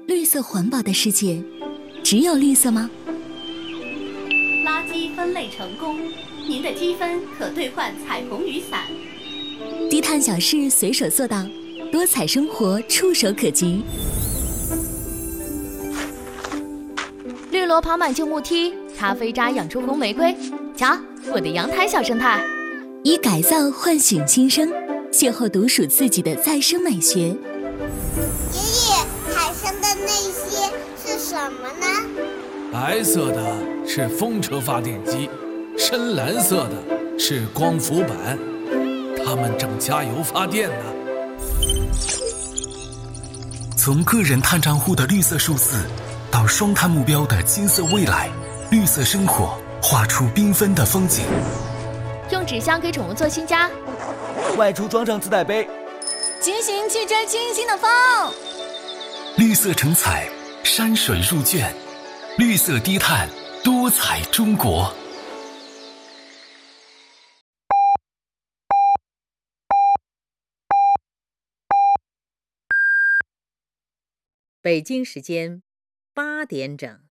绿色环保的世界，只有绿色吗？ 垃圾分类成功，您的积分可兑换彩虹雨伞。 低碳小事随手做到，多彩生活触手可及。 绿萝跑满旧木梯，咖啡渣养出红玫瑰。瞧，我的阳台小生态。 以改造唤醒新生，邂逅独属自己的再生美学。 爷爷，海上的那些是什么呢？ 白色的是风车发电机，深蓝色的是光伏板，它们正加油发电呢。 从个人碳账户的绿色数字，到双碳目标的金色未来，绿色生活画出缤纷的风景。 用纸箱给宠物做新家， 外出装上自带杯， 骑行去追清新的风。 绿色成彩，山水入卷，绿色低碳，多彩中国。 北京时间8点整。